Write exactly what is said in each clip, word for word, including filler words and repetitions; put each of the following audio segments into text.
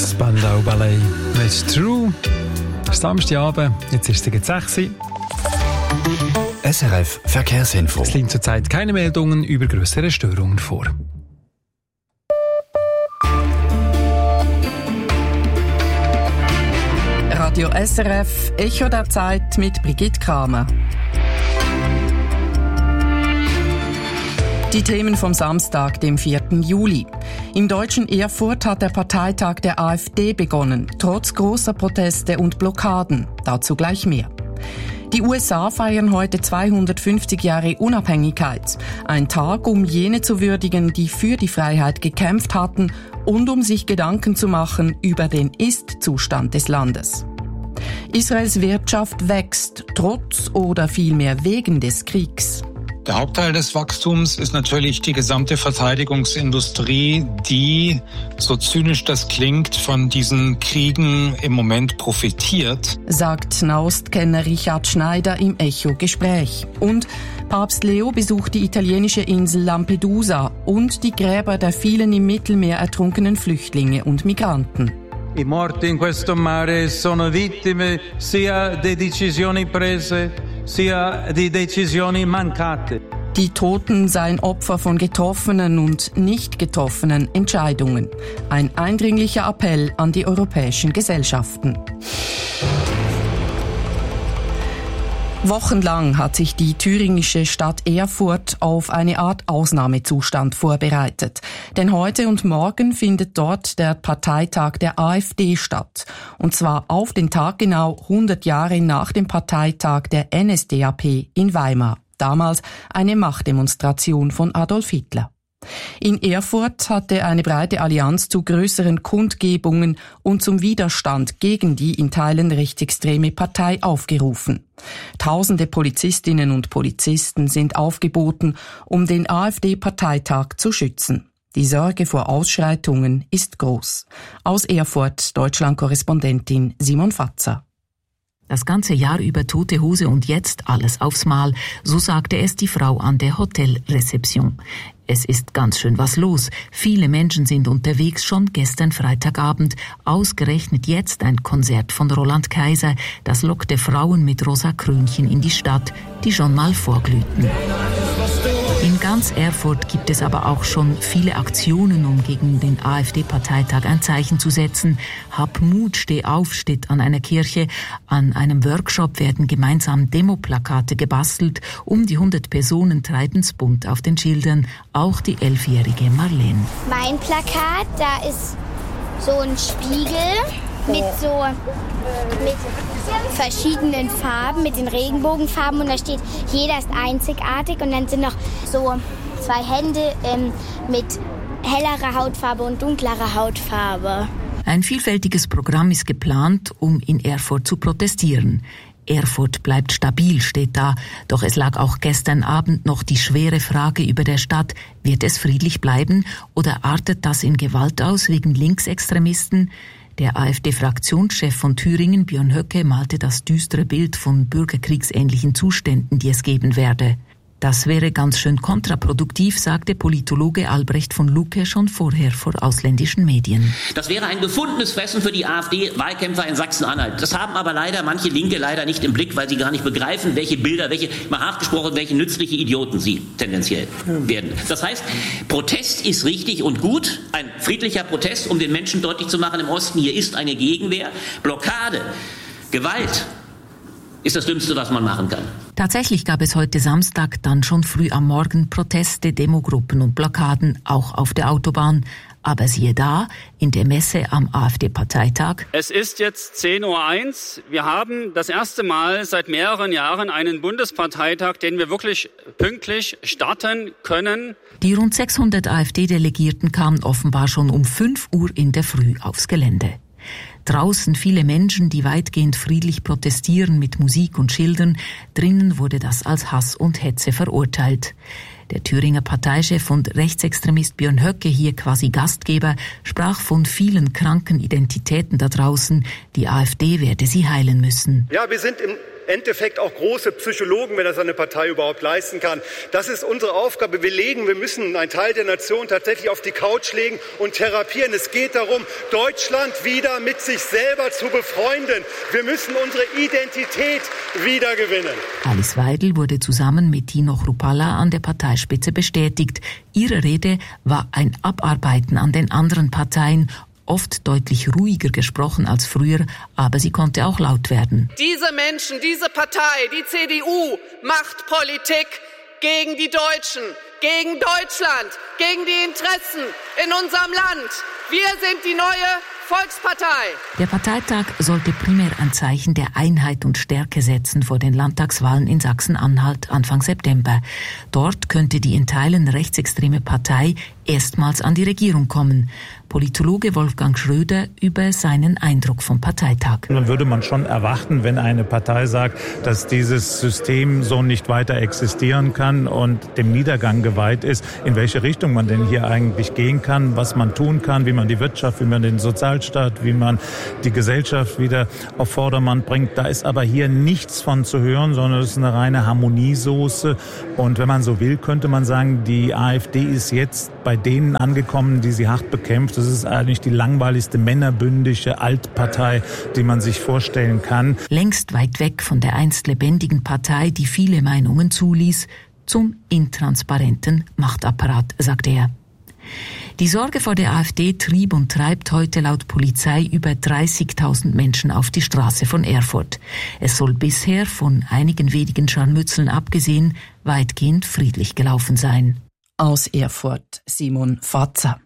Spandau Ballet mit True. Samstagabend, jetzt ist es sechs Uhr. S R F Verkehrsinfo. Es liegen zurzeit keine Meldungen über größere Störungen vor. Radio S R F, Echo der Zeit mit Brigitte Kramer. Die Themen vom Samstag, dem vierten Juli. Im deutschen Erfurt hat der Parteitag der AfD begonnen, trotz großer Proteste und Blockaden. Dazu gleich mehr. Die U S A feiern heute zweihundertfünfzig Jahre Unabhängigkeit. Ein Tag, um jene zu würdigen, die für die Freiheit gekämpft hatten und um sich Gedanken zu machen über den Ist-Zustand des Landes. Israels Wirtschaft wächst, trotz oder vielmehr wegen des Kriegs. Der Hauptteil des Wachstums ist natürlich die gesamte Verteidigungsindustrie, die, so zynisch das klingt, von diesen Kriegen im Moment profitiert, sagt Nahostkenner Richard Schneider im Echo-Gespräch. Und Papst Leo besucht die italienische Insel Lampedusa und die Gräber der vielen im Mittelmeer ertrunkenen Flüchtlinge und Migranten. I morti in questo mare sono vittime sia di decisioni prese, sia di decisioni mancate. Die Toten seien Opfer von getroffenen und nicht getroffenen Entscheidungen. Ein eindringlicher Appell an die europäischen Gesellschaften. Wochenlang hat sich die thüringische Stadt Erfurt auf eine Art Ausnahmezustand vorbereitet. Denn heute und morgen findet dort der Parteitag der AfD statt. Und zwar auf den Tag genau hundert Jahre nach dem Parteitag der N S D A P in Weimar. Damals eine Machtdemonstration von Adolf Hitler. In Erfurt hatte eine breite Allianz zu größeren Kundgebungen und zum Widerstand gegen die in Teilen rechtsextreme Partei aufgerufen. Tausende Polizistinnen und Polizisten sind aufgeboten, um den AfD-Parteitag zu schützen. Die Sorge vor Ausschreitungen ist groß. Aus Erfurt, Deutschland-Korrespondentin Simon Fatzer. Das ganze Jahr über tote Hose und jetzt alles aufs Mal, so sagte es die Frau an der Hotelrezeption. Es ist ganz schön was los. Viele Menschen sind unterwegs, schon gestern Freitagabend. Ausgerechnet jetzt ein Konzert von Roland Kaiser. Das lockte Frauen mit rosa Krönchen in die Stadt, die schon mal vorglühten. In ganz Erfurt gibt es aber auch schon viele Aktionen, um gegen den AfD-Parteitag ein Zeichen zu setzen. Hab Mut, steh auf steht an einer Kirche. An einem Workshop werden gemeinsam Demoplakate gebastelt. Um die hundert Personen treiben's bunt auf den Schildern. Auch die elfjährige Marlene. Mein Plakat, da ist so ein Spiegel mit so mit verschiedenen Farben, mit den Regenbogenfarben und da steht, jeder ist einzigartig und dann sind noch so zwei Hände ähm, mit hellerer Hautfarbe und dunklerer Hautfarbe. Ein vielfältiges Programm ist geplant, um in Erfurt zu protestieren. Erfurt bleibt stabil, steht da. Doch es lag auch gestern Abend noch die schwere Frage über der Stadt, wird es friedlich bleiben oder artet das in Gewalt aus wegen Linksextremisten? Der AfD-Fraktionschef von Thüringen, Björn Höcke, malte das düstere Bild von bürgerkriegsähnlichen Zuständen, die es geben werde. Das wäre ganz schön kontraproduktiv, sagte Politologe Albrecht von Lucke schon vorher vor ausländischen Medien. Das wäre ein gefundenes Fressen für die AfD-Wahlkämpfer in Sachsen-Anhalt. Das haben aber leider manche Linke leider nicht im Blick, weil sie gar nicht begreifen, welche Bilder, welche, mal hart gesprochen, welche nützliche Idioten sie tendenziell werden. Das heißt, Protest ist richtig und gut, ein friedlicher Protest, um den Menschen deutlich zu machen im Osten, hier ist eine Gegenwehr, Blockade, Gewalt ist das Dümmste, was man machen kann. Tatsächlich gab es heute Samstag dann schon früh am Morgen Proteste, Demogruppen und Blockaden, auch auf der Autobahn. Aber siehe da, in der Messe am AfD-Parteitag. Es ist jetzt zehn Uhr eins. Wir haben das erste Mal seit mehreren Jahren einen Bundesparteitag, den wir wirklich pünktlich starten können. Die rund sechshundert AfD-Delegierten kamen offenbar schon um fünf Uhr in der Früh aufs Gelände. Draußen viele Menschen, die weitgehend friedlich protestieren mit Musik und Schildern. Drinnen wurde das als Hass und Hetze verurteilt. Der Thüringer Parteichef und Rechtsextremist Björn Höcke, hier quasi Gastgeber, sprach von vielen kranken Identitäten da draußen. Die AfD werde sie heilen müssen. Ja, wir sind im Endeffekt auch große Psychologen, wenn das eine Partei überhaupt leisten kann. Das ist unsere Aufgabe. Wir legen, wir müssen einen Teil der Nation tatsächlich auf die Couch legen und therapieren. Es geht darum, Deutschland wieder mit sich selber zu befreunden. Wir müssen unsere Identität wiedergewinnen. Alice Weidel wurde zusammen mit Tino Chrupalla an der Parteispitze bestätigt. Ihre Rede war ein Abarbeiten an den anderen Parteien, oft deutlich ruhiger gesprochen als früher, aber sie konnte auch laut werden. Diese Menschen, diese Partei, die C D U, macht Politik gegen die Deutschen, gegen Deutschland, gegen die Interessen in unserem Land. Wir sind die neue Volkspartei. Der Parteitag sollte primär ein Zeichen der Einheit und Stärke setzen vor den Landtagswahlen in Sachsen-Anhalt Anfang September. Dort könnte die in Teilen rechtsextreme Partei erstmals an die Regierung kommen. Politologe Wolfgang Schröder über seinen Eindruck vom Parteitag. Dann würde man schon erwarten, wenn eine Partei sagt, dass dieses System so nicht weiter existieren kann und dem Niedergang geweiht ist, in welche Richtung man denn hier eigentlich gehen kann, was man tun kann, wie man die Wirtschaft, wie man den Sozialstaat, wie man die Gesellschaft wieder auf Vordermann bringt. Da ist aber hier nichts von zu hören, sondern es ist eine reine Harmoniesoße. Und wenn man so will, könnte man sagen, die AfD ist jetzt bei denen angekommen, die sie hart bekämpft. Das ist eigentlich die langweiligste männerbündige Altpartei, die man sich vorstellen kann. Längst weit weg von der einst lebendigen Partei, die viele Meinungen zuließ, zum intransparenten Machtapparat, sagte er. Die Sorge vor der AfD trieb und treibt heute laut Polizei über dreißigtausend Menschen auf die Straße von Erfurt. Es soll bisher, von einigen wenigen Scharmützeln abgesehen, weitgehend friedlich gelaufen sein. Aus Erfurt, Simon Fatzer.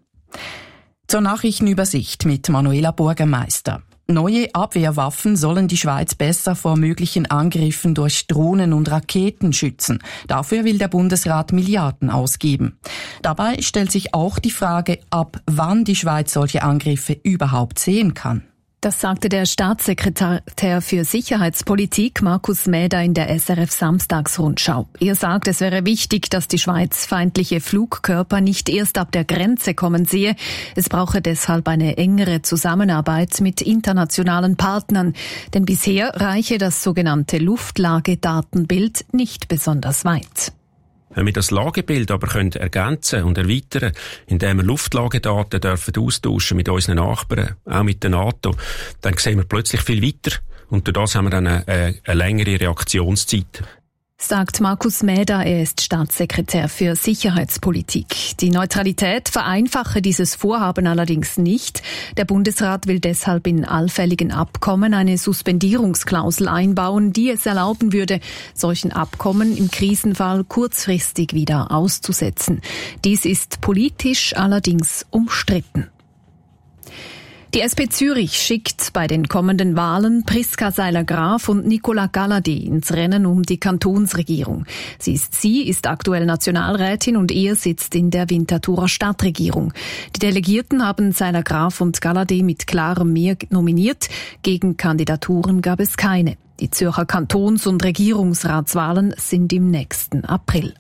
Zur Nachrichtenübersicht mit Manuela Burgermeister. Neue Abwehrwaffen sollen die Schweiz besser vor möglichen Angriffen durch Drohnen und Raketen schützen. Dafür will der Bundesrat Milliarden ausgeben. Dabei stellt sich auch die Frage, ab wann die Schweiz solche Angriffe überhaupt sehen kann. Das sagte der Staatssekretär für Sicherheitspolitik Markus Mäder in der S R F Samstagsrundschau. Er sagt, es wäre wichtig, dass die Schweiz feindliche Flugkörper nicht erst ab der Grenze kommen sehe. Es brauche deshalb eine engere Zusammenarbeit mit internationalen Partnern. Denn bisher reiche das sogenannte Luftlagedatenbild nicht besonders weit. Wenn wir das Lagebild aber können ergänzen und erweitern, indem wir Luftlagedaten dürfen austauschen mit unseren Nachbarn, auch mit der NATO, dann sehen wir plötzlich viel weiter und durch das haben wir dann eine, eine längere Reaktionszeit. Sagt Markus Mäder, er ist Staatssekretär für Sicherheitspolitik. Die Neutralität vereinfache dieses Vorhaben allerdings nicht. Der Bundesrat will deshalb in allfälligen Abkommen eine Suspendierungsklausel einbauen, die es erlauben würde, solchen Abkommen im Krisenfall kurzfristig wieder auszusetzen. Dies ist politisch allerdings umstritten. Die S P Zürich schickt bei den kommenden Wahlen Priska Seiler-Graf und Nicola Galladay ins Rennen um die Kantonsregierung. Sie ist, sie ist aktuell Nationalrätin und er sitzt in der Winterthurer Stadtregierung. Die Delegierten haben Seiler-Graf und Galladay mit klarem Mehr nominiert. Gegenkandidaturen gab es keine. Die Zürcher Kantons- und Regierungsratswahlen sind im nächsten April.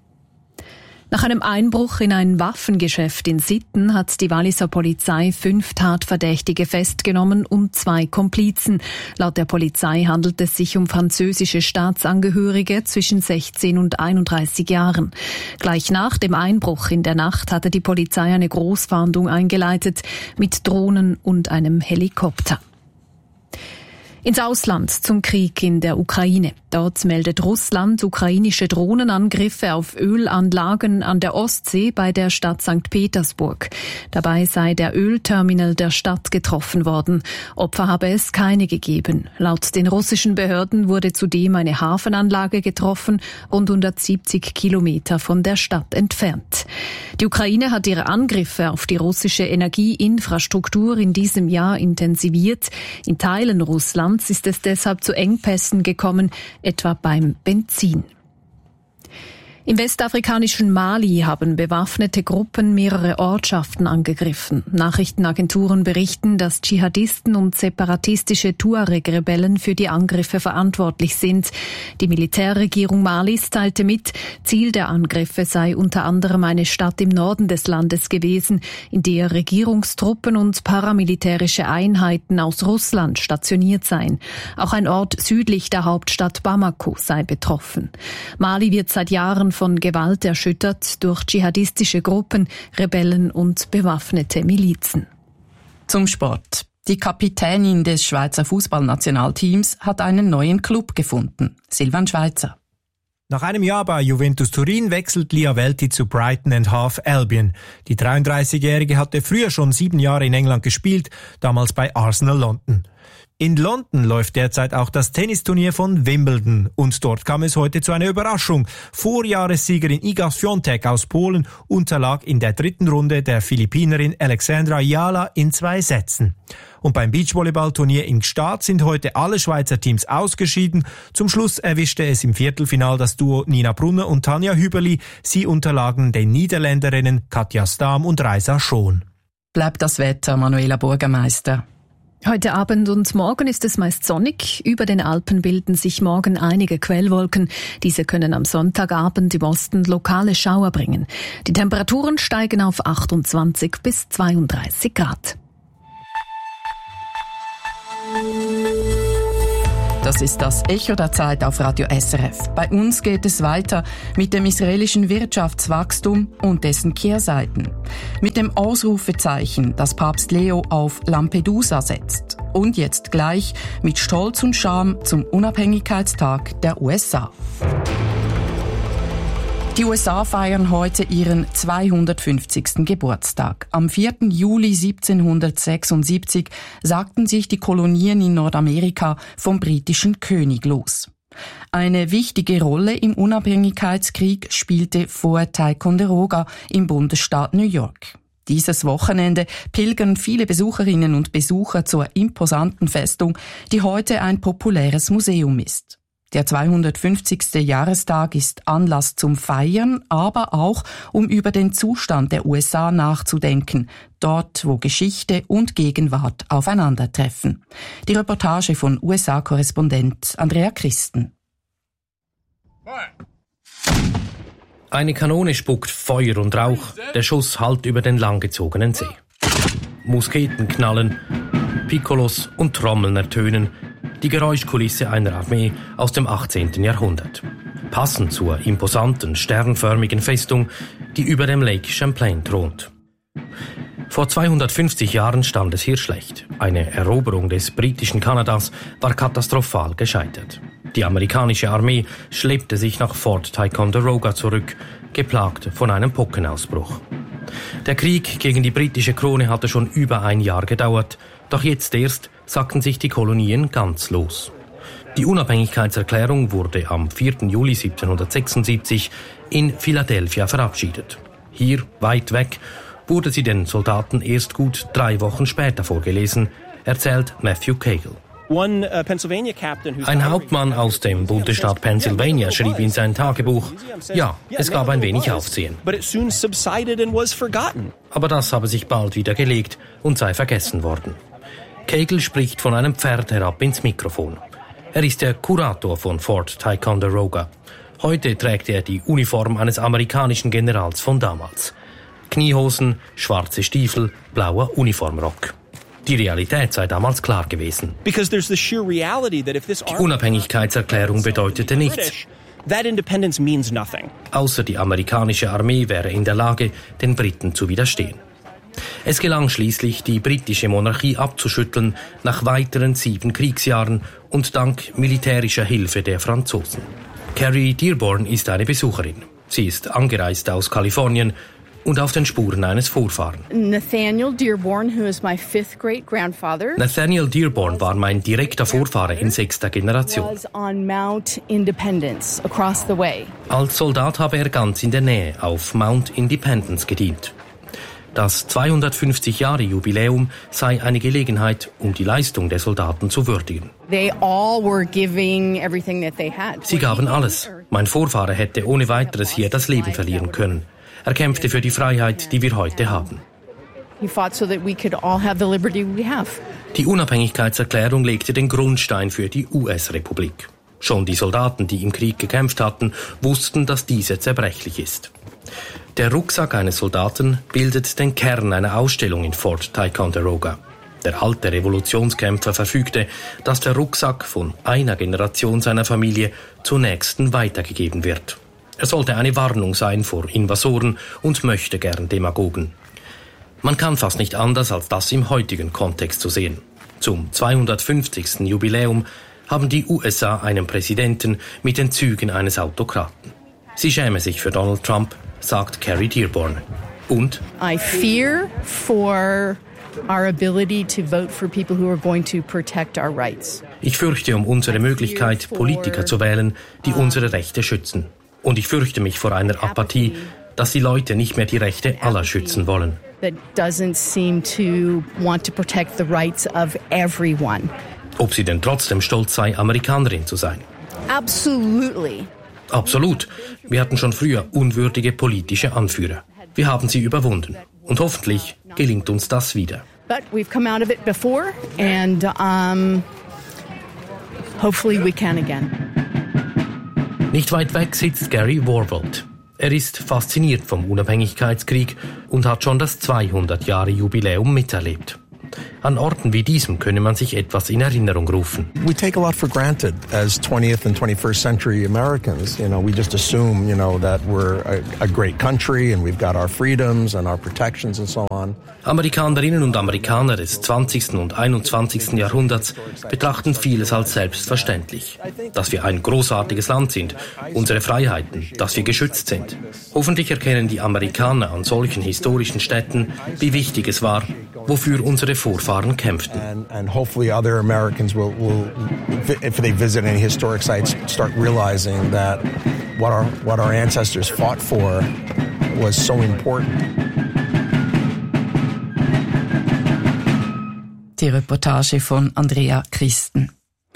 Nach einem Einbruch in ein Waffengeschäft in Sitten hat die Walliser Polizei fünf Tatverdächtige festgenommen und zwei Komplizen. Laut der Polizei handelt es sich um französische Staatsangehörige zwischen sechzehn und einunddreißig Jahren. Gleich nach dem Einbruch in der Nacht hatte die Polizei eine Großfahndung eingeleitet mit Drohnen und einem Helikopter. Ins Ausland zum Krieg in der Ukraine. Dort meldet Russland ukrainische Drohnenangriffe auf Ölanlagen an der Ostsee bei der Stadt Sankt Petersburg. Dabei sei der Ölterminal der Stadt getroffen worden. Opfer habe es keine gegeben. Laut den russischen Behörden wurde zudem eine Hafenanlage getroffen, rund hundertsiebzig Kilometer von der Stadt entfernt. Die Ukraine hat ihre Angriffe auf die russische Energieinfrastruktur in diesem Jahr intensiviert. In Teilen Russlands ist es deshalb zu Engpässen gekommen, etwa beim Benzin. Im westafrikanischen Mali haben bewaffnete Gruppen mehrere Ortschaften angegriffen. Nachrichtenagenturen berichten, dass Dschihadisten und separatistische Tuareg-Rebellen für die Angriffe verantwortlich sind. Die Militärregierung Malis teilte mit, Ziel der Angriffe sei unter anderem eine Stadt im Norden des Landes gewesen, in der Regierungstruppen und paramilitärische Einheiten aus Russland stationiert seien. Auch ein Ort südlich der Hauptstadt Bamako sei betroffen. Mali wird seit Jahren von Gewalt erschüttert durch dschihadistische Gruppen, Rebellen und bewaffnete Milizen. Zum Sport. Die Kapitänin des Schweizer Fußballnationalteams hat einen neuen Club gefunden. Silvan Schweizer. Nach einem Jahr bei Juventus Turin wechselt Lia Welti zu Brighton and Hove Albion. Die dreiunddreißigjährige hatte früher schon sieben Jahre in England gespielt, damals bei Arsenal London. In London läuft derzeit auch das Tennisturnier von Wimbledon und dort kam es heute zu einer Überraschung. Vorjahressiegerin Iga Świątek aus Polen unterlag in der dritten Runde der Philippinerin Alexandra Ayala in zwei Sätzen. Und beim Beachvolleyballturnier in Gstaad sind heute alle Schweizer Teams ausgeschieden. Zum Schluss erwischte es im Viertelfinal das Duo Nina Brunner und Tanja Hüberli. Sie unterlagen den Niederländerinnen Katja Stam und Reisa Schoon. Bleibt das Wetter, Manuela Bürgermeister? Heute Abend und morgen ist es meist sonnig. Über den Alpen bilden sich morgen einige Quellwolken. Diese können am Sonntagabend im Osten lokale Schauer bringen. Die Temperaturen steigen auf achtundzwanzig bis zweiunddreißig Grad. Das ist das Echo der Zeit auf Radio S R F. Bei uns geht es weiter mit dem israelischen Wirtschaftswachstum und dessen Kehrseiten. Mit dem Ausrufezeichen, das Papst Leo auf Lampedusa setzt. Und jetzt gleich mit Stolz und Scham zum Unabhängigkeitstag der U S A. Die U S A feiern heute ihren zweihundertfünfzigsten Geburtstag. Am vierten Juli siebzehnhundertsechsundsiebzig sagten sich die Kolonien in Nordamerika vom britischen König los. Eine wichtige Rolle im Unabhängigkeitskrieg spielte Fort Ticonderoga im Bundesstaat New York. Dieses Wochenende pilgern viele Besucherinnen und Besucher zur imposanten Festung, die heute ein populäres Museum ist. Der zweihundertfünfzigste Jahrestag ist Anlass zum Feiern, aber auch, um über den Zustand der U S A nachzudenken, dort, wo Geschichte und Gegenwart aufeinandertreffen. Die Reportage von U S A-Korrespondent Andrea Christen. Eine Kanone spuckt Feuer und Rauch, der Schuss hallt über den langgezogenen See. Musketen knallen, Piccolos und Trommeln ertönen, die Geräuschkulisse einer Armee aus dem achtzehnten Jahrhundert. Passend zur imposanten, sternförmigen Festung, die über dem Lake Champlain thront. Vor zweihundertfünfzig Jahren stand es hier schlecht. Eine Eroberung des britischen Kanadas war katastrophal gescheitert. Die amerikanische Armee schleppte sich nach Fort Ticonderoga zurück, geplagt von einem Pockenausbruch. Der Krieg gegen die britische Krone hatte schon über ein Jahr gedauert, doch jetzt erst sagten sich die Kolonien ganz los. Die Unabhängigkeitserklärung wurde am vierten Juli siebzehnhundertsechsundsiebzig in Philadelphia verabschiedet. Hier, weit weg, wurde sie den Soldaten erst gut drei Wochen später vorgelesen, erzählt Matthew Cagle. Ein Hauptmann aus dem Bundesstaat Pennsylvania schrieb in sein Tagebuch, ja, es gab ein wenig Aufsehen. Aber das habe sich bald wieder gelegt und sei vergessen worden. Cagle spricht von einem Pferd herab ins Mikrofon. Er ist der Kurator von Fort Ticonderoga. Heute trägt er die Uniform eines amerikanischen Generals von damals. Kniehosen, schwarze Stiefel, blauer Uniformrock. Die Realität sei damals klar gewesen. Die Unabhängigkeitserklärung bedeutete nichts. Außer die amerikanische Armee wäre in der Lage, den Briten zu widerstehen. Es gelang schließlich, die britische Monarchie abzuschütteln nach weiteren sieben Kriegsjahren und dank militärischer Hilfe der Franzosen. Carrie Dearborn ist eine Besucherin. Sie ist angereist aus Kalifornien und auf den Spuren eines Vorfahren. Nathaniel Dearborn, who is my fifth great grandfather. Nathaniel Dearborn war mein direkter Vorfahre in sechster Generation. Was on Mount Independence across the way. Als Soldat habe er ganz in der Nähe auf Mount Independence gedient. Das zweihundertfünfzig Jahre Jubiläum sei eine Gelegenheit, um die Leistung der Soldaten zu würdigen. They all were giving everything that they had. Sie gaben alles. Mein Vorfahre hätte ohne weiteres hier das Leben verlieren können. Er kämpfte für die Freiheit, die wir heute haben. He fought so that we could all have the liberty we have. Die Unabhängigkeitserklärung legte den Grundstein für die U S-Republik. Schon die Soldaten, die im Krieg gekämpft hatten, wussten, dass diese zerbrechlich ist. Der Rucksack eines Soldaten bildet den Kern einer Ausstellung in Fort Ticonderoga. Der alte Revolutionskämpfer verfügte, dass der Rucksack von einer Generation seiner Familie zur nächsten weitergegeben wird. Er sollte eine Warnung sein vor Invasoren und möchtegern Demagogen. Man kann fast nicht anders, als das im heutigen Kontext zu sehen. Zum zweihundertfünfzigsten Jubiläum haben die U S A einen Präsidenten mit den Zügen eines Autokraten. Sie schäme sich für Donald Trump, sagt Carrie Dearborn. Und I fear for our ability to vote for people who are going to protect our rights. Ich fürchte um unsere Möglichkeit, Politiker zu wählen, die unsere Rechte schützen. Und ich fürchte mich vor einer Apathie, dass die Leute nicht mehr die Rechte aller schützen wollen. That doesn't seem to want to protect the rights of everyone. Ob sie denn trotzdem stolz sei, Amerikanerin zu sein? Absolutely. Absolut. Wir hatten schon früher unwürdige politische Anführer. Wir haben sie überwunden. Und hoffentlich gelingt uns das wieder. But we've come out of it before and um, hopefully we can again. Nicht weit weg sitzt Gary Warbold. Er ist fasziniert vom Unabhängigkeitskrieg und hat schon das zweihundert Jahre Jubiläum miterlebt. An Orten wie diesem könne man sich etwas in Erinnerung rufen. We take a lot for granted as twentieth and twenty-first century Americans. You know, we just assume, you know, that we're a, a great country and we've got our freedoms and our protections and so on. Amerikanerinnen und Amerikaner des zwanzigsten und einundzwanzigsten Jahrhunderts betrachten vieles als selbstverständlich. Dass wir ein großartiges Land sind, unsere Freiheiten, dass wir geschützt sind. Hoffentlich erkennen die Amerikaner an solchen historischen Städten, wie wichtig es war, wofür unsere Vorfahren kämpften. And, and hopefully other Americans will, will, if they visit any historic sites, start realizing that what our, what our ancestors fought for was so important. Die Reportage von Andrea Christen.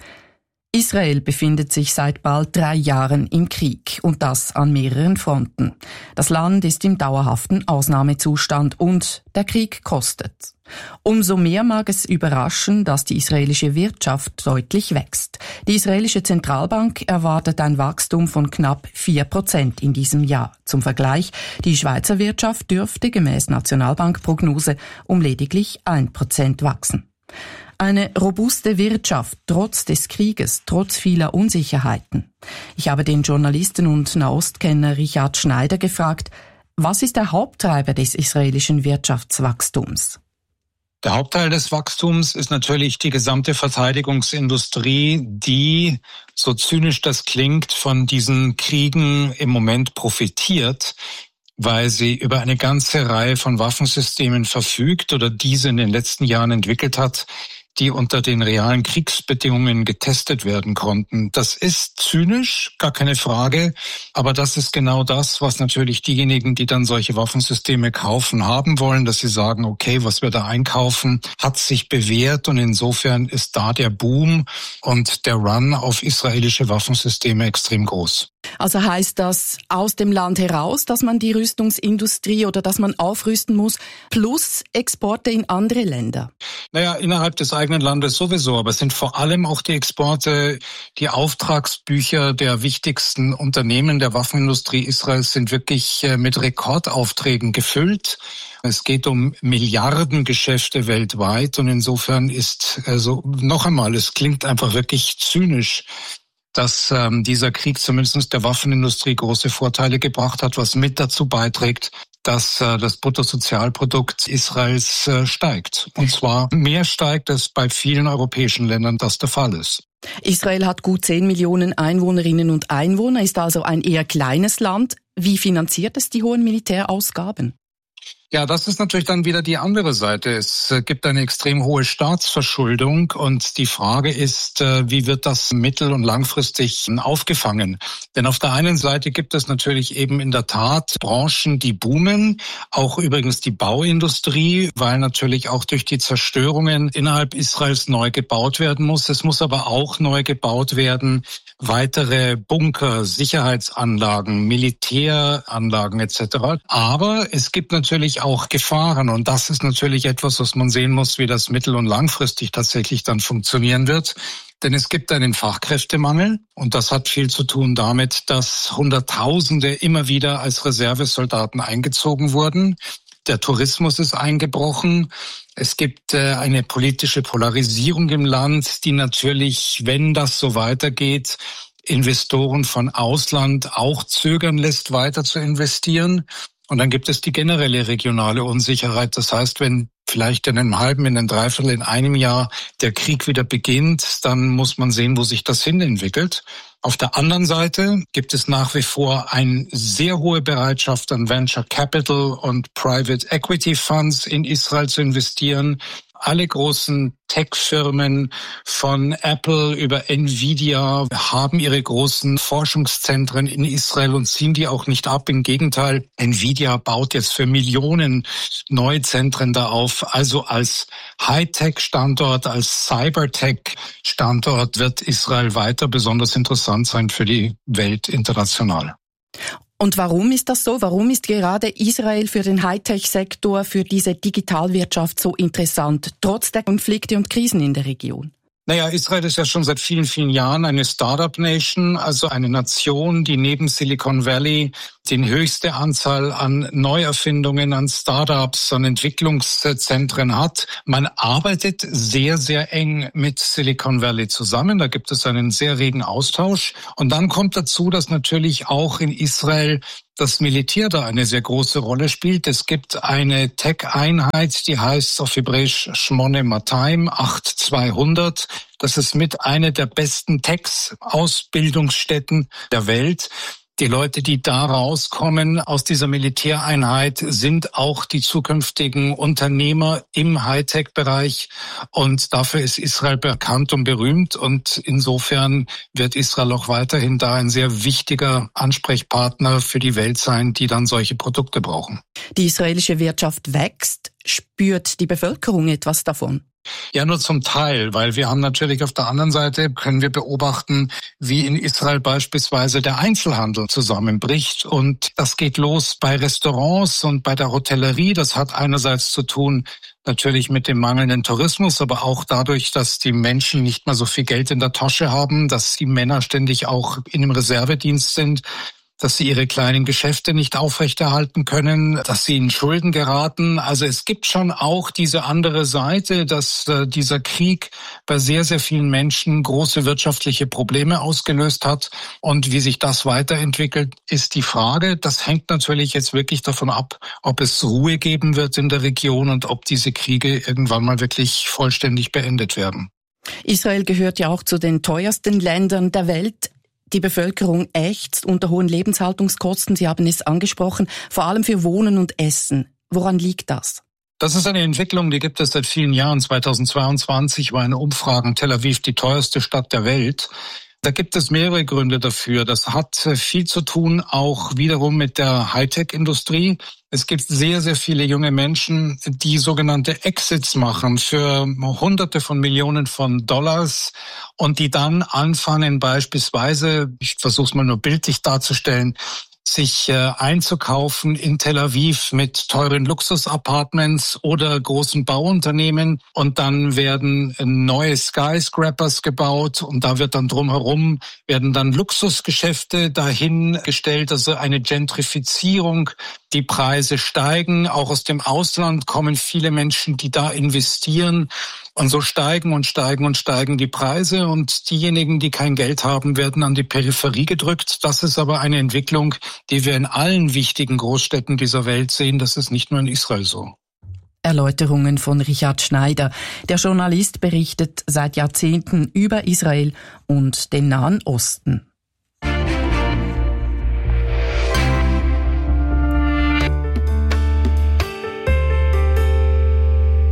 Israel befindet sich seit bald drei Jahren im Krieg und das an mehreren Fronten. Das Land ist im dauerhaften Ausnahmezustand und der Krieg kostet. Umso mehr mag es überraschen, dass die israelische Wirtschaft deutlich wächst. Die israelische Zentralbank erwartet ein Wachstum von knapp vier Prozent in diesem Jahr. Zum Vergleich, die Schweizer Wirtschaft dürfte gemäß Nationalbankprognose um lediglich ein Prozent wachsen. Eine robuste Wirtschaft trotz des Krieges, trotz vieler Unsicherheiten. Ich habe den Journalisten und Nahostkenner Richard Schneider gefragt, was ist der Haupttreiber des israelischen Wirtschaftswachstums? Der Hauptteil des Wachstums ist natürlich die gesamte Verteidigungsindustrie, die, so zynisch das klingt, von diesen Kriegen im Moment profitiert, weil sie über eine ganze Reihe von Waffensystemen verfügt oder diese in den letzten Jahren entwickelt hat, die unter den realen Kriegsbedingungen getestet werden konnten. Das ist zynisch, gar keine Frage, aber das ist genau das, was natürlich diejenigen, die dann solche Waffensysteme kaufen, haben wollen, dass sie sagen, okay, was wir da einkaufen, hat sich bewährt und insofern ist da der Boom und der Run auf israelische Waffensysteme extrem groß. Also heißt das aus dem Land heraus, dass man die Rüstungsindustrie oder dass man aufrüsten muss, plus Exporte in andere Länder? Naja, innerhalb des eigenen Landes sowieso, aber es sind vor allem auch die Exporte, die Auftragsbücher der wichtigsten Unternehmen der Waffenindustrie Israels sind wirklich mit Rekordaufträgen gefüllt. Es geht um Milliardengeschäfte weltweit und insofern ist, also noch einmal, es klingt einfach wirklich zynisch, dass ähm, dieser Krieg zumindest der Waffenindustrie große Vorteile gebracht hat, was mit dazu beiträgt, dass äh, das Bruttosozialprodukt Israels äh, steigt. Und zwar mehr steigt, als bei vielen europäischen Ländern das der Fall ist. Israel hat gut zehn Millionen Einwohnerinnen und Einwohner, ist also ein eher kleines Land. Wie finanziert es die hohen Militärausgaben? Ja, das ist natürlich dann wieder die andere Seite. Es gibt eine extrem hohe Staatsverschuldung und die Frage ist, wie wird das mittel- und langfristig aufgefangen? Denn auf der einen Seite gibt es natürlich eben in der Tat Branchen, die boomen, auch übrigens die Bauindustrie, weil natürlich auch durch die Zerstörungen innerhalb Israels neu gebaut werden muss. Es muss aber auch neu gebaut werden, weitere Bunker, Sicherheitsanlagen, Militäranlagen et cetera. Aber es gibt natürlich auch Gefahren und das ist natürlich etwas, was man sehen muss, wie das mittel- und langfristig tatsächlich dann funktionieren wird. Denn es gibt einen Fachkräftemangel und das hat viel zu tun damit, dass Hunderttausende immer wieder als Reservesoldaten eingezogen wurden. Der Tourismus ist eingebrochen. Es gibt äh, eine politische Polarisierung im Land, die natürlich, wenn das so weitergeht, Investoren von Ausland auch zögern lässt, weiter zu investieren. Und dann gibt es die generelle regionale Unsicherheit. Das heißt, wenn vielleicht in einem halben, in einem Dreiviertel, in einem Jahr der Krieg wieder beginnt, dann muss man sehen, wo sich das hin entwickelt. Auf der anderen Seite gibt es nach wie vor eine sehr hohe Bereitschaft an Venture Capital und Private Equity Funds in Israel zu investieren. Alle großen Tech-Firmen von Apple über Nvidia haben ihre großen Forschungszentren in Israel und ziehen die auch nicht ab. Im Gegenteil, Nvidia baut jetzt für Millionen neue Zentren da auf. Also als Hightech-Standort, als Cybertech-Standort wird Israel weiter besonders interessant sein für die Welt international. Und warum ist das so? Warum ist gerade Israel für den Hightech-Sektor, für diese Digitalwirtschaft so interessant, trotz der Konflikte und Krisen in der Region? Naja, Israel ist ja schon seit vielen, vielen Jahren eine Startup-Nation, also eine Nation, die neben Silicon Valley die höchste Anzahl an Neuerfindungen, an Startups, an Entwicklungszentren hat. Man arbeitet sehr, sehr eng mit Silicon Valley zusammen. Da gibt es einen sehr regen Austausch. Und dann kommt dazu, dass natürlich auch in Israel das Militär da eine sehr große Rolle spielt. Es gibt eine Tech-Einheit, die heißt auf Hebräisch Shmone Matayim, acht zweihundert. Das ist mit einer der besten Tech-Ausbildungsstätten der Welt. Die Leute, die da rauskommen aus dieser Militäreinheit, sind auch die zukünftigen Unternehmer im Hightech-Bereich. Und dafür ist Israel bekannt und berühmt. Und insofern wird Israel auch weiterhin da ein sehr wichtiger Ansprechpartner für die Welt sein, die dann solche Produkte brauchen. Die israelische Wirtschaft wächst. Spürt die Bevölkerung etwas davon? Ja, nur zum Teil, weil wir haben natürlich auf der anderen Seite, können wir beobachten, wie in Israel beispielsweise der Einzelhandel zusammenbricht. Und das geht los bei Restaurants und bei der Hotellerie. Das hat einerseits zu tun natürlich mit dem mangelnden Tourismus, aber auch dadurch, dass die Menschen nicht mehr so viel Geld in der Tasche haben, dass die Männer ständig auch in dem Reservedienst sind, dass sie ihre kleinen Geschäfte nicht aufrechterhalten können, dass sie in Schulden geraten. Also es gibt schon auch diese andere Seite, dass äh, dieser Krieg bei sehr, sehr vielen Menschen große wirtschaftliche Probleme ausgelöst hat. Und wie sich das weiterentwickelt, ist die Frage. Das hängt natürlich jetzt wirklich davon ab, ob es Ruhe geben wird in der Region und ob diese Kriege irgendwann mal wirklich vollständig beendet werden. Israel gehört ja auch zu den teuersten Ländern der Welt. Die Bevölkerung ächzt unter hohen Lebenshaltungskosten, Sie haben es angesprochen, vor allem für Wohnen und Essen. Woran liegt das? Das ist eine Entwicklung, die gibt es seit vielen Jahren. zweitausendzweiundzwanzig war eine Umfrage in Tel Aviv die teuerste Stadt der Welt. Da gibt es mehrere Gründe dafür. Das hat viel zu tun auch wiederum mit der Hightech-Industrie. Es gibt sehr, sehr viele junge Menschen, die sogenannte Exits machen für Hunderte von Millionen von Dollars und die dann anfangen beispielsweise, ich versuche es mal nur bildlich darzustellen, sich äh, einzukaufen in Tel Aviv mit teuren Luxus-Apartments oder großen Bauunternehmen und dann werden neue Skyscrapers gebaut und da wird dann drumherum, werden dann Luxusgeschäfte dahingestellt, also eine Gentrifizierung. Die Preise steigen, auch aus dem Ausland kommen viele Menschen, die da investieren. Und so steigen und steigen und steigen die Preise und diejenigen, die kein Geld haben, werden an die Peripherie gedrückt. Das ist aber eine Entwicklung, die wir in allen wichtigen Großstädten dieser Welt sehen. Das ist nicht nur in Israel so. Erläuterungen von Richard Schneider. Der Journalist berichtet seit Jahrzehnten über Israel und den Nahen Osten.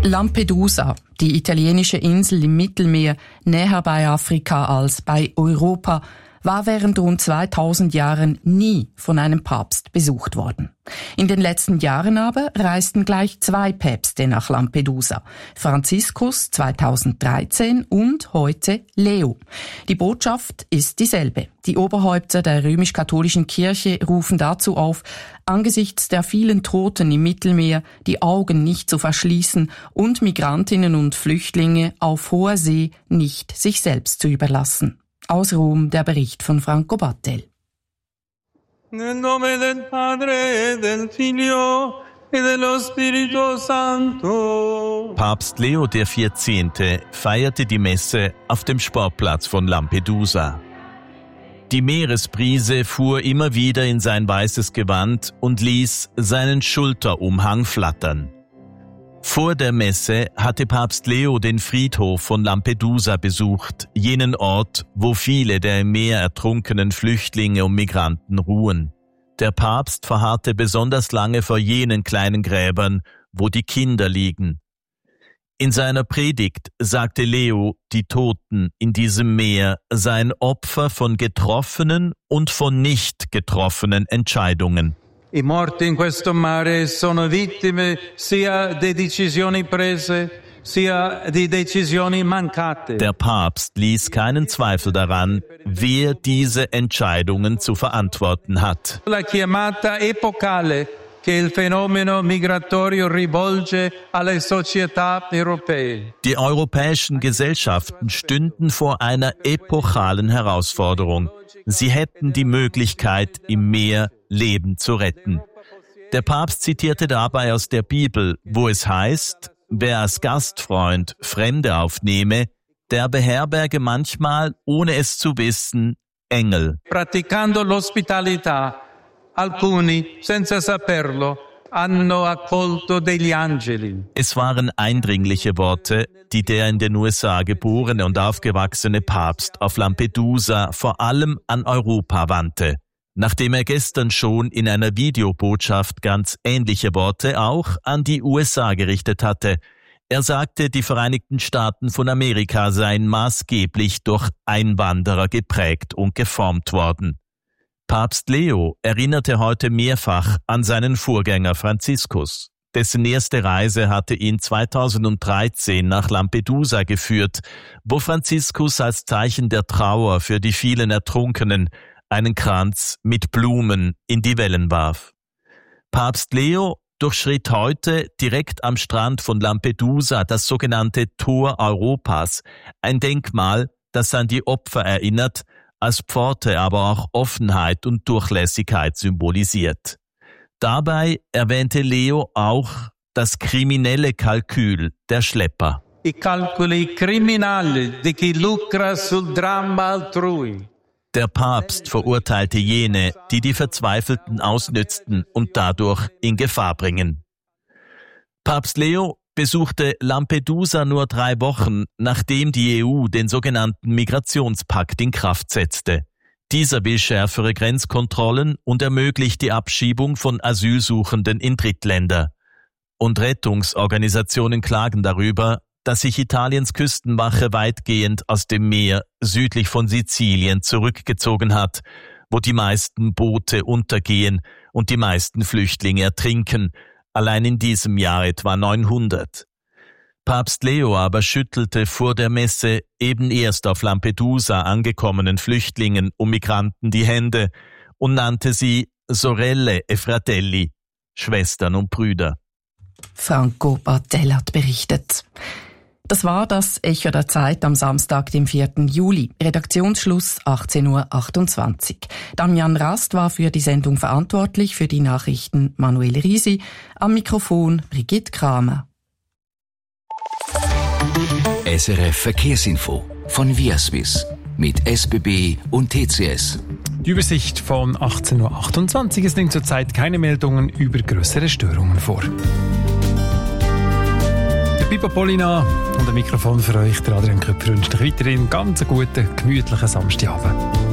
Lampedusa, die italienische Insel im Mittelmeer, näher bei Afrika als bei Europa, war während rund zweitausend Jahren nie von einem Papst besucht worden. In den letzten Jahren aber reisten gleich zwei Päpste nach Lampedusa. Franziskus zweitausenddreizehn und heute Leo. Die Botschaft ist dieselbe. Die Oberhäupter der römisch-katholischen Kirche rufen dazu auf, angesichts der vielen Toten im Mittelmeer die Augen nicht zu verschließen und Migrantinnen und Flüchtlinge auf hoher See nicht sich selbst zu überlassen. Aus Rom der Bericht von Franco Battel. Nel nome del Padre, del Figlio e dello Spirito Santo. Papst Leo der Vierzehnte feierte die Messe auf dem Sportplatz von Lampedusa. Die Meeresbrise fuhr immer wieder in sein weißes Gewand und ließ seinen Schulterumhang flattern. Vor der Messe hatte Papst Leo den Friedhof von Lampedusa besucht, jenen Ort, wo viele der im Meer ertrunkenen Flüchtlinge und Migranten ruhen. Der Papst verharrte besonders lange vor jenen kleinen Gräbern, wo die Kinder liegen. In seiner Predigt sagte Leo, die Toten in diesem Meer seien Opfer von getroffenen und von nicht getroffenen Entscheidungen. I morti in questo mare sono vittime sia di decisioni prese, sia di decisioni mancate. Der Papst ließ keinen Zweifel daran, wer diese Entscheidungen zu verantworten hat. La chiamata epocale che il fenomeno migratorio rivolge alle società europee. Die europäischen Gesellschaften stünden vor einer epochalen Herausforderung. Sie hätten die Möglichkeit, im Meer Leben zu retten. Der Papst zitierte dabei aus der Bibel, wo es heißt, wer als Gastfreund Fremde aufnehme, der beherberge manchmal, ohne es zu wissen, Engel. Praticando l'ospitalità, alcuni, senza saperlo, hanno accolto degli angeli. Es waren eindringliche Worte, die der in den U S A geborene und aufgewachsene Papst auf Lampedusa vor allem an Europa wandte. Nachdem er gestern schon in einer Videobotschaft ganz ähnliche Worte auch an die U S A gerichtet hatte. Er sagte, die Vereinigten Staaten von Amerika seien maßgeblich durch Einwanderer geprägt und geformt worden. Papst Leo erinnerte heute mehrfach an seinen Vorgänger Franziskus. Dessen erste Reise hatte ihn zweitausenddreizehn nach Lampedusa geführt, wo Franziskus als Zeichen der Trauer für die vielen Ertrunkenen einen Kranz mit Blumen in die Wellen warf. Papst Leo durchschritt heute direkt am Strand von Lampedusa das sogenannte Tor Europas, ein Denkmal, das an die Opfer erinnert, als Pforte aber auch Offenheit und Durchlässigkeit symbolisiert. Dabei erwähnte Leo auch das kriminelle Kalkül der Schlepper. I calcoli criminali di chi lucra sul dramma altrui. Der Papst verurteilte jene, die die Verzweifelten ausnützten und dadurch in Gefahr bringen. Papst Leo besuchte Lampedusa nur drei Wochen, nachdem die E U den sogenannten Migrationspakt in Kraft setzte. Dieser will schärfere Grenzkontrollen und ermöglicht die Abschiebung von Asylsuchenden in Drittländer. Und Rettungsorganisationen klagen darüber, dass sich Italiens Küstenwache weitgehend aus dem Meer südlich von Sizilien zurückgezogen hat, wo die meisten Boote untergehen und die meisten Flüchtlinge ertrinken, allein in diesem Jahr etwa neunhundert. Papst Leo aber schüttelte vor der Messe eben erst auf Lampedusa angekommenen Flüchtlingen und Migranten die Hände und nannte sie Sorelle e Fratelli, Schwestern und Brüder. Franco Battel hat berichtet. Das war das Echo der Zeit am Samstag, dem vierten Juli. Redaktionsschluss achtzehn Uhr achtundzwanzig. Damian Rast war für die Sendung verantwortlich, für die Nachrichten Manuel Risi, am Mikrofon Brigitte Kramer. S R F Verkehrsinfo von Viaswiss mit S B B und T C S. Die Übersicht von achtzehn Uhr achtundzwanzig. Es liegen zurzeit keine Meldungen über größere Störungen vor. Pippo Polina und ein Mikrofon für euch, der Adrian Köpfer, wünscht euch weiterhin einen ganz guten, gemütlichen Samstagabend.